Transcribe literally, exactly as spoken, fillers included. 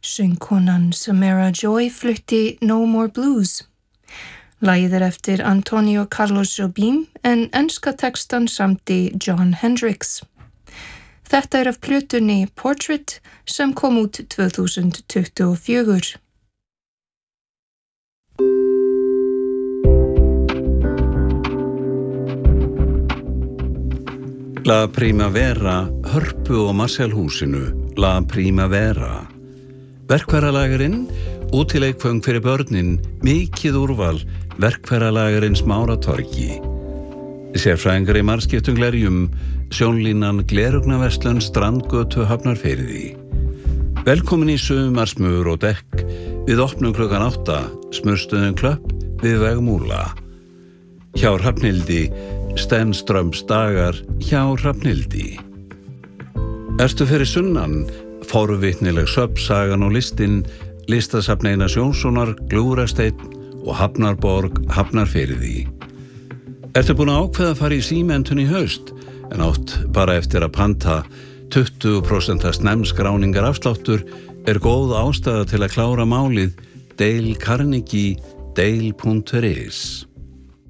Söngkonan Samara Joy flutti No More Blues. Lagið er eftir Antonio Carlos Jobim en enska textan samdi John Hendricks. Þetta er af plötunni Portrait sem kom út tvö þúsund tuttugu og fjögur. La Primavera, Hörpu og Marshallhúsinu, La Primavera. Verkfæralagarinn, útileikföng fyrir börnin, mikið úrval, verkfæralagarinn Smáratorgi. Sérfræðingar í margskiptum glerjum, sjónlínan Glerugnaverslun Strandgötu Hafnarfirði. Velkomin í sumarsmur og dekk, við opnum klukkan átta, smurstöðum Klöpp við veg Múla. Hjá Hrafnhildi, Stenströms dagar hjá Hrafnhildi. Ertu fyrir sunnan, forvitnileg söfn, sagan og listin, listasafn Einars Jónssonar, Gljúfrasteinn og Hafnarborg, Hafnarfirði. Ertu búin að ákveða að fara í símentun í haust, en átt bara eftir að panta tuttugu prósent snemskráningar afsláttur, er góð ástæða til að klára málið Dale Carnegie, dale punktur is.